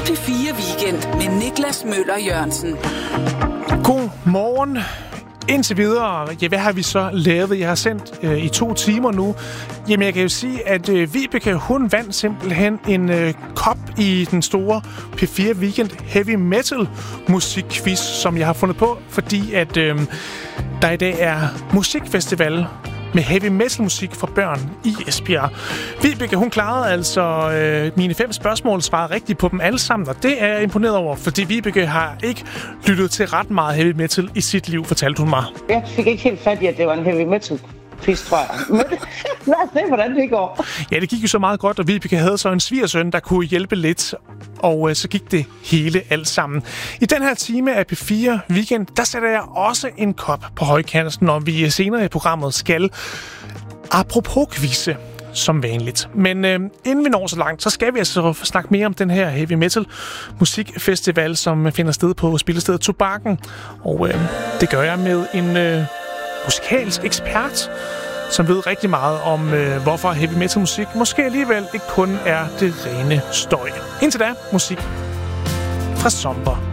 P4 Weekend med Niklas Møller Jørgensen. God morgen. Indtil videre, hvad har vi så lavet? Jeg har sendt i 2 timer nu. Jamen, jeg kan jo sige, at Vibeke, hun vandt simpelthen en kop i den store P4 Weekend Heavy Metal musikquiz, som jeg har fundet på, fordi at der i dag er musikfestival med heavy metal musik for børn i Esbjerg. Vibeke, hun klarede altså mine 5 spørgsmål, svarede rigtigt på dem alle sammen, og det er jeg imponeret over, fordi Vibeke har ikke lyttet til ret meget heavy metal i sit liv, fortalte hun mig. Jeg fik ikke helt fat i, at det var en heavy metal quiz, tror jeg. Men lad os se, hvordan det går. Ja, det gik jo så meget godt, og Vibeke havde så en svigersøn, der kunne hjælpe lidt, og så gik det hele alt sammen. I den her time af P4 Weekend, der sætter jeg også en kop på højkanten, når vi senere i programmet skal apropos quizze som vanligt. Men inden vi når så langt, så skal vi altså snakke mere om den her heavy metal musikfestival, som finder sted på spillestedet Tobakken. Og det gør jeg med en musikalsk ekspert, som ved rigtig meget om, hvorfor heavy metal musik måske alligevel ikke kun er det rene støj. Indtil da, musik fra Somber.